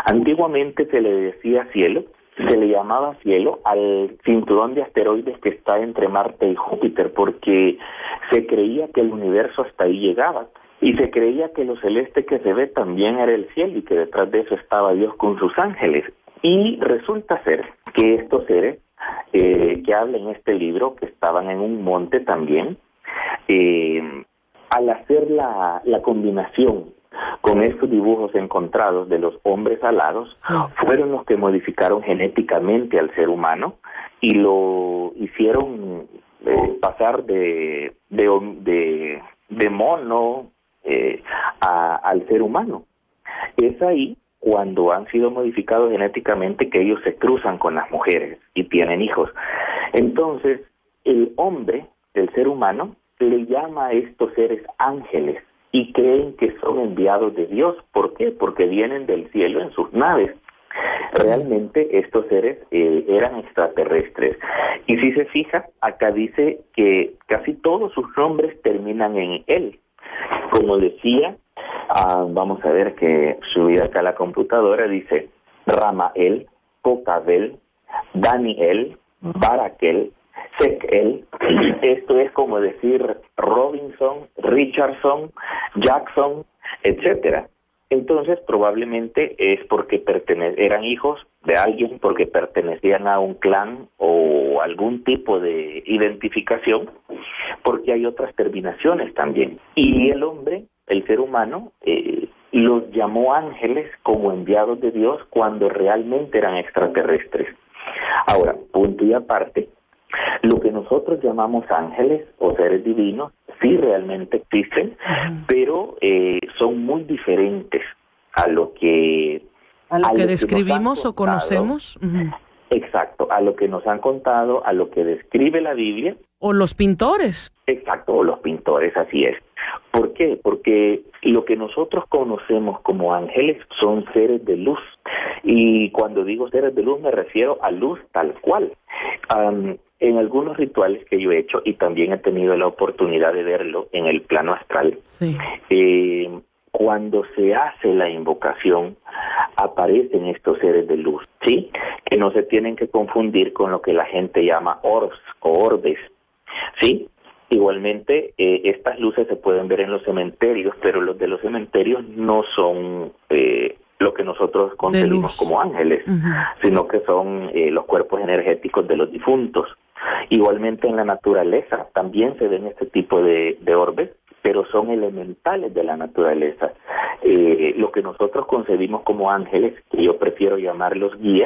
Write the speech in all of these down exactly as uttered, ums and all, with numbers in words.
Antiguamente se le decía cielo, se le llamaba cielo al cinturón de asteroides que está entre Marte y Júpiter, porque se creía que el universo hasta ahí llegaba, y se creía que lo celeste que se ve también era el cielo, y que detrás de eso estaba Dios con sus ángeles. Y resulta ser que estos seres eh, que habla en este libro, que estaban en un monte también, eh, al hacer la, la combinación con estos dibujos encontrados de los hombres alados, sí, fueron los que modificaron genéticamente al ser humano y lo hicieron eh, pasar de, de, de, de mono eh, a, al ser humano. Es ahí cuando han sido modificados genéticamente que ellos se cruzan con las mujeres y tienen hijos. Entonces, el hombre, el ser humano, le llama a estos seres ángeles y creen que son enviados de Dios. ¿Por qué? Porque vienen del cielo en sus naves. Realmente estos seres eh, eran extraterrestres. Y si se fija, acá dice que casi todos sus nombres terminan en él. Como decía, ah, vamos a ver que subí acá a la computadora, dice Ramael, Cocabel, Daniel, Barakel, Sekel. Esto es como decir Robinson, Richardson, Jackson, etcétera. Entonces probablemente es porque pertene- eran hijos de alguien, porque pertenecían a un clan o algún tipo de identificación, porque hay otras terminaciones también. Y el hombre, el ser humano, eh, los llamó ángeles como enviados de Dios cuando realmente eran extraterrestres. Ahora, punto y aparte, lo que nosotros llamamos ángeles o seres divinos sí realmente existen, uh-huh, pero eh, son muy diferentes a lo que a lo a que lo describimos que o conocemos. Uh-huh. Exacto, a lo que nos han contado, a lo que describe la Biblia. O los pintores. Exacto, o los pintores, así es. ¿Por qué? Porque lo que nosotros conocemos como ángeles son seres de luz. Y cuando digo seres de luz me refiero a luz tal cual. Um, en algunos rituales que yo he hecho, y también he tenido la oportunidad de verlo en el plano astral, sí, eh, cuando se hace la invocación, aparecen estos seres de luz, ¿sí? Que no se tienen que confundir con lo que la gente llama orbs o orbes, ¿sí? Igualmente, eh, estas luces se pueden ver en los cementerios, pero los de los cementerios no son eh, lo que nosotros concebimos como ángeles, uh-huh, sino que son eh, los cuerpos energéticos de los difuntos. Igualmente en la naturaleza también se ven este tipo de, de orbes, pero son elementales de la naturaleza. Eh, lo que nosotros concebimos como ángeles, que yo prefiero llamarlos guías,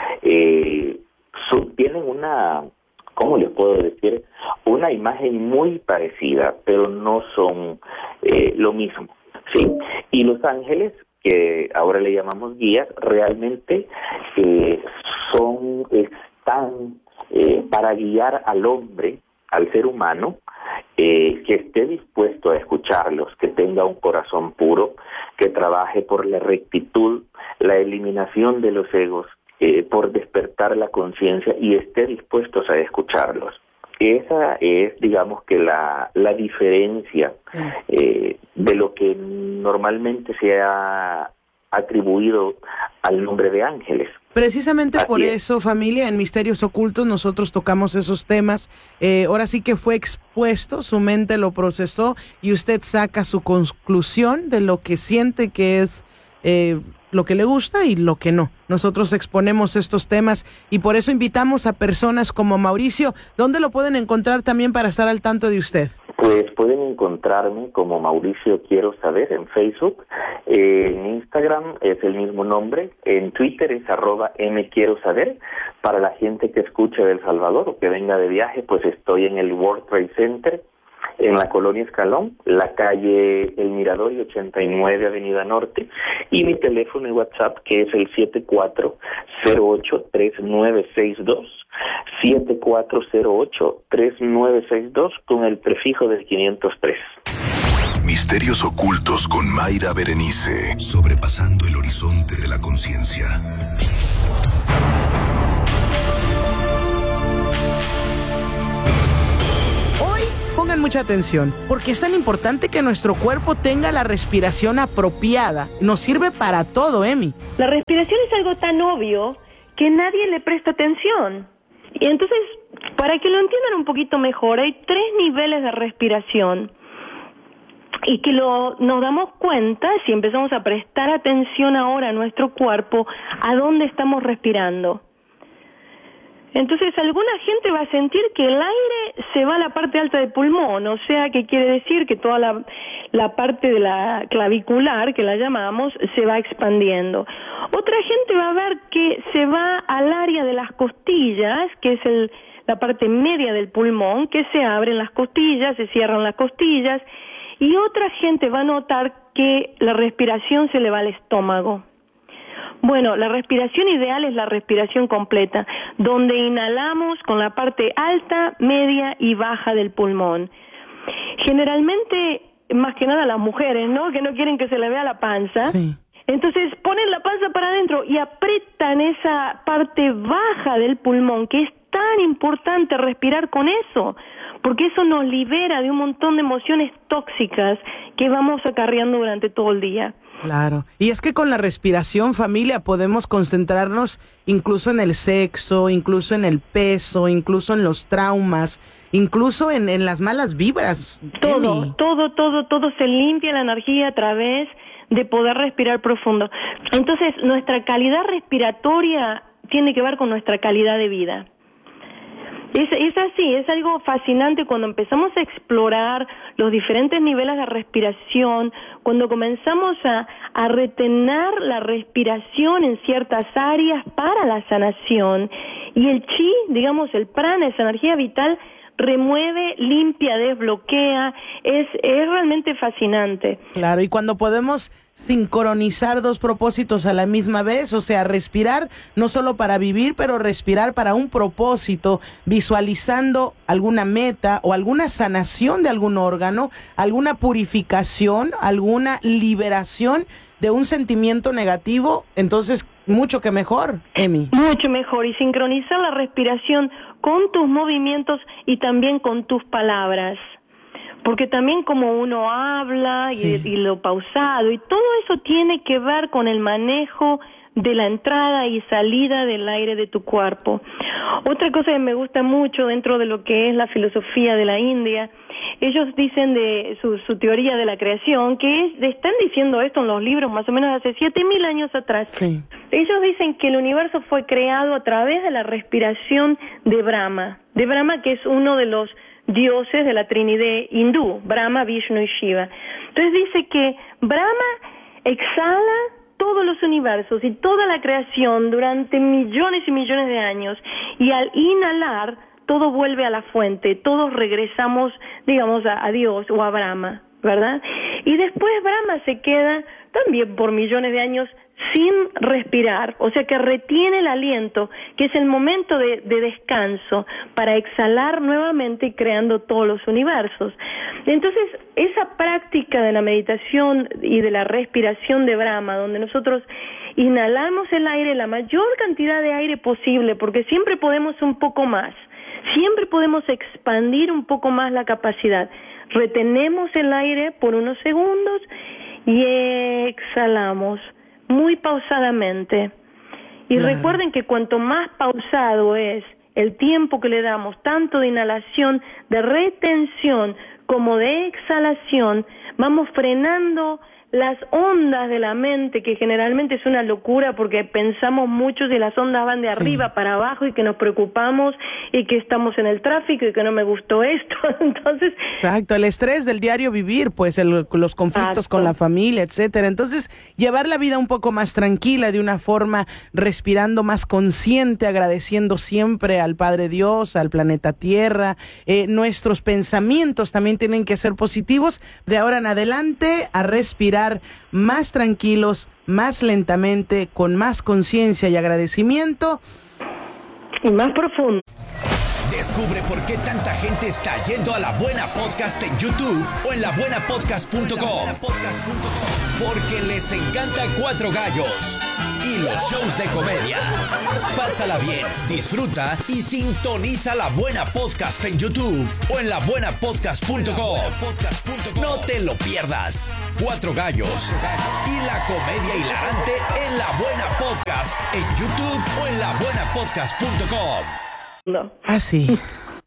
eh, son, tienen una, ¿cómo les puedo decir? Una imagen muy parecida, pero no son eh, lo mismo, ¿sí? Y los ángeles, que ahora le llamamos guías, realmente eh, son, están eh, para guiar al hombre, al ser humano, eh, que esté dispuesto a escucharlos, que tenga un corazón puro, que trabaje por la rectitud, la eliminación de los egos, eh, por despertar la conciencia y esté dispuestos a escucharlos. Esa es, digamos, que la, la diferencia eh, de lo que normalmente se ha atribuido al nombre de ángeles. Precisamente Así por es. eso, familia, en Misterios Ocultos nosotros tocamos esos temas. Eh, ahora sí que fue expuesto, su mente lo procesó y usted saca su conclusión de lo que siente que es eh, lo que le gusta y lo que no. Nosotros exponemos estos temas y por eso invitamos a personas como Mauricio. ¿Dónde lo pueden encontrar también para estar al tanto de usted? Pues pueden encontrarme como Mauricio Quiero Saber en Facebook, eh, en Instagram es el mismo nombre, en Twitter es arroba M Quiero Saber. Para la gente que escuche de El Salvador o que venga de viaje, pues estoy en el World Trade Center, en la Colonia Escalón, la calle El Mirador y ochenta y nueve Avenida Norte, y mi teléfono y WhatsApp que es el siete cuatro cero ocho tres nueve seis dos, siete cuatro cero ocho tres nueve seis dos con el prefijo del quinientos tres. Misterios Ocultos con Mayra Berenice, sobrepasando el horizonte de la conciencia. pongan mucha atención, porque es tan importante que nuestro cuerpo tenga la respiración apropiada. Nos sirve para todo, Emi. La respiración es algo tan obvio que nadie le presta atención. Y entonces, para que lo entiendan un poquito mejor, hay tres niveles de respiración. Y que lo, nos damos cuenta, si empezamos a prestar atención ahora a nuestro cuerpo, a dónde estamos respirando. Entonces, alguna gente va a sentir que el aire se va a la parte alta del pulmón, o sea, que quiere decir que toda la, la parte de la clavicular, que la llamamos, se va expandiendo. Otra gente va a ver que se va al área de las costillas, que es el, la parte media del pulmón, que se abren las costillas, se cierran las costillas, y otra gente va a notar que la respiración se le va al estómago. Bueno, la respiración ideal es la respiración completa, donde inhalamos con la parte alta, media y baja del pulmón. Generalmente, más que nada las mujeres, ¿no? Que no quieren que se le vea la panza. Sí. Entonces ponen la panza para adentro y aprietan esa parte baja del pulmón, que es tan importante respirar con eso, porque eso nos libera de un montón de emociones tóxicas que vamos acarreando durante todo el día. Claro. Y es que con la respiración, familia, podemos concentrarnos incluso en el sexo, incluso en el peso, incluso en los traumas, incluso en, en las malas vibras. Todo, Emi. todo, todo, todo se limpia la energía a través de poder respirar profundo. Entonces, nuestra calidad respiratoria tiene que ver con nuestra calidad de vida. Es, es así, es algo fascinante cuando empezamos a explorar los diferentes niveles de respiración, cuando comenzamos a, a retener la respiración en ciertas áreas para la sanación. Y el chi, digamos, el prana, esa energía vital, remueve, limpia, desbloquea, es, es realmente fascinante. Claro, y cuando podemos sincronizar dos propósitos a la misma vez, o sea, respirar no solo para vivir, pero respirar para un propósito, visualizando alguna meta o alguna sanación de algún órgano, alguna purificación, alguna liberación de un sentimiento negativo, entonces mucho que mejor, Emi. Mucho mejor, y sincronizar la respiración con tus movimientos y también con tus palabras. Porque también como uno habla y, sí. y lo pausado, y todo eso tiene que ver con el manejo de la entrada y salida del aire de tu cuerpo. Otra cosa que me gusta mucho dentro de lo que es la filosofía de la India, ellos dicen de su, su teoría de la creación, que es, están diciendo esto en los libros más o menos hace siete mil años atrás. Sí. Ellos dicen que el universo fue creado a través de la respiración de Brahma, de Brahma que es uno de los dioses de la Trinidad hindú, Brahma, Vishnu y Shiva. Entonces dice que Brahma exhala todos los universos y toda la creación durante millones y millones de años, y al inhalar todo vuelve a la fuente, todos regresamos, digamos, a, a Dios o a Brahma, ¿verdad? Y después Brahma se queda también por millones de años sin respirar, o sea que retiene el aliento, que es el momento de, de descanso, para exhalar nuevamente y creando todos los universos. Entonces, esa práctica de la meditación y de la respiración de Brahma, donde nosotros inhalamos el aire, la mayor cantidad de aire posible, porque siempre podemos un poco más, siempre podemos expandir un poco más la capacidad. Retenemos el aire por unos segundos y exhalamos muy pausadamente. Y claro, recuerden que cuanto más pausado es el tiempo que le damos, tanto de inhalación, de retención, como de exhalación, vamos frenando las ondas de la mente, que generalmente es una locura porque pensamos mucho si las ondas van de sí. arriba para abajo y que nos preocupamos y que estamos en el tráfico y que no me gustó esto. Entonces, exacto, el estrés del diario vivir, pues el, los conflictos exacto. con la familia, etcétera. Entonces, llevar la vida un poco más tranquila, de una forma respirando más consciente, agradeciendo siempre al Padre Dios, al planeta Tierra. Eh, nuestros pensamientos también tienen que ser positivos. De ahora en adelante, a respirar más tranquilos, más lentamente, con más conciencia y agradecimiento. Y más profundo. Descubre por qué tanta gente está yendo a La Buena Podcast en YouTube o en la buena podcast punto com. Porque les encanta Cuatro Gallos y los shows de comedia. Pásala bien, disfruta y sintoniza La Buena Podcast en YouTube o en la buena podcast punto com. No te lo pierdas. Cuatro Gallos y la comedia hilarante en La Buena Podcast en YouTube o en la buena podcast punto com. No. Así.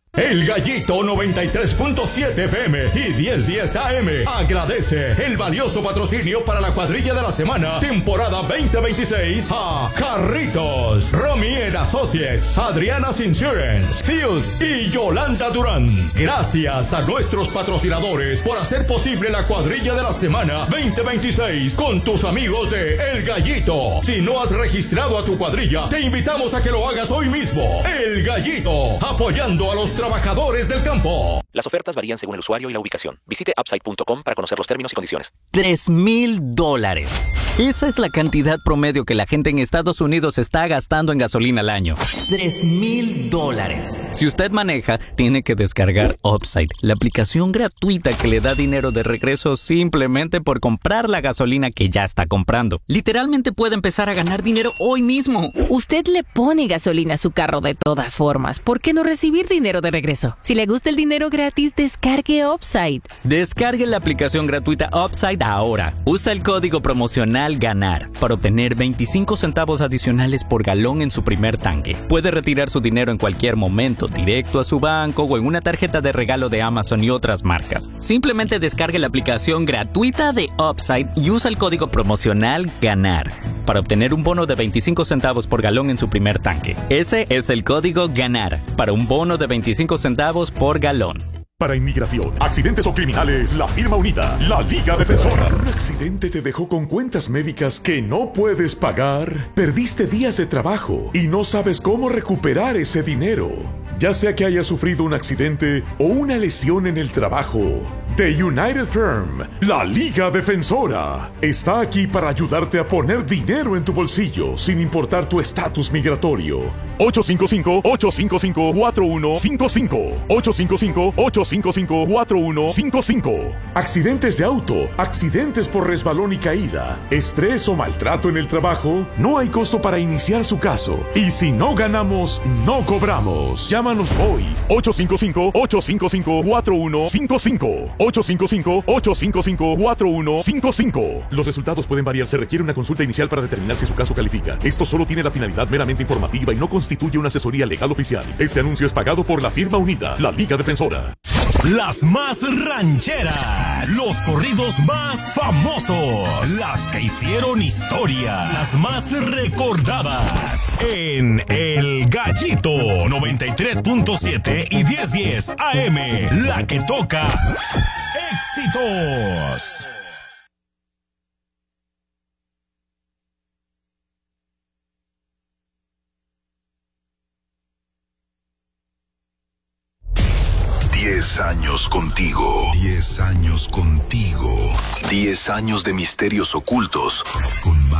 El Gallito noventa y tres punto siete F M y diez diez A M agradece el valioso patrocinio para la cuadrilla de la semana, temporada veinte veintiséis a Carritos, Romy and Associates, Adriana's Insurance, Field y Yolanda Durán. Gracias a nuestros patrocinadores por hacer posible la cuadrilla de la semana veinte veintiséis con tus amigos de El Gallito. Si no has registrado a tu cuadrilla, te invitamos a que lo hagas hoy mismo. El Gallito, apoyando a los trabajadores del campo. Las ofertas varían según el usuario y la ubicación. Visite upside punto com para conocer los términos y condiciones. Tres mil dólares. Esa es la cantidad promedio que la gente en Estados Unidos está gastando en gasolina al año. Tres mil dólares. Si usted maneja, tiene que descargar Upside, la aplicación gratuita que le da dinero de regreso simplemente por comprar la gasolina que ya está comprando. Literalmente puede empezar a ganar dinero hoy mismo. Usted le pone gasolina a su carro de todas formas. ¿Por qué no recibir dinero de regreso? Si le gusta el dinero gratis, descargue Upside. Descargue la aplicación gratuita Upside ahora. Usa el código promocional GANAR para obtener veinticinco centavos adicionales por galón en su primer tanque. Puede retirar su dinero en cualquier momento, directo a su banco o en una tarjeta de regalo de Amazon y otras marcas. Simplemente descargue la aplicación gratuita de Upside y usa el código promocional GANAR para obtener un bono de veinticinco centavos por galón en su primer tanque. Ese es el código GANAR para un bono de veinticinco centavos por galón. Para inmigración, accidentes o criminales, la firma unida, la Liga Defensora. ¿Un accidente te dejó con cuentas médicas que no puedes pagar? ¿Perdiste días de trabajo y no sabes cómo recuperar ese dinero? Ya sea que hayas sufrido un accidente o una lesión en el trabajo, The United Firm, la Liga Defensora, está aquí para ayudarte a poner dinero en tu bolsillo sin importar tu estatus migratorio. ocho cinco cinco, ocho cinco cinco, cuatro uno cinco cinco. ocho cinco cinco, ocho cinco cinco, cuatro uno cinco cinco. Accidentes de auto, accidentes por resbalón y caída, estrés o maltrato en el trabajo, no hay costo para iniciar su caso. Y si no ganamos, no cobramos. Llámanos hoy. ocho cinco cinco, ocho cinco cinco, cuatro uno cinco cinco. ocho cinco cinco, ocho cinco cinco, cuatro uno cinco cinco. Los resultados pueden variar. Se requiere una consulta inicial para determinar si su caso califica. Esto solo tiene la finalidad meramente informativa y no constituye una asesoría legal oficial. Este anuncio es pagado por la firma unida, la Liga Defensora. Las más rancheras, los corridos más famosos, las que hicieron historia, las más recordadas. En El Gallito noventa y tres punto siete y diez diez A M, la que toca éxitos. Diez años contigo. Diez años contigo. Diez años de misterios ocultos con